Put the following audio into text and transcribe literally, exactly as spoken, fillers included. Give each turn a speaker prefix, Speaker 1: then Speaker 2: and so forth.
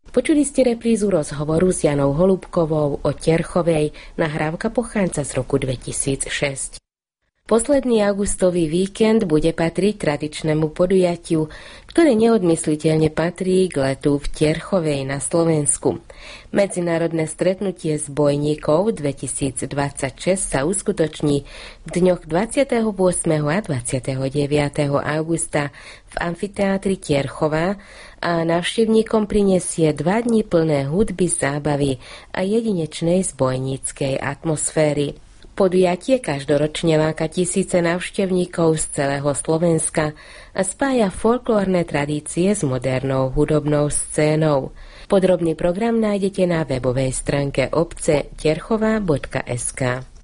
Speaker 1: Počuli ste reprízu rozhovoru s Janou Holubkovou o Terchovej, nahrávka pochádza z roku dvetisícšesť. Posledný augustový víkend bude patriť tradičnému podujatiu, ktoré neodmysliteľne patrí k letu v Terchovej na Slovensku. Medzinárodné stretnutie zbojníkov dvetisícdvadsaťšesť sa uskutoční v dňoch dvadsiateho ôsmeho a dvadsiateho deviateho augusta v amfiteátri Terchová a návštevníkom prinesie dva dni plné hudby, zábavy a jedinečnej zbojníckej atmosféry. Podujatie každoročne láka tisíce návštevníkov z celého Slovenska a spája folklórne tradície s modernou hudobnou scénou. Podrobný program nájdete na webovej stránke obce terchová bodka es ká.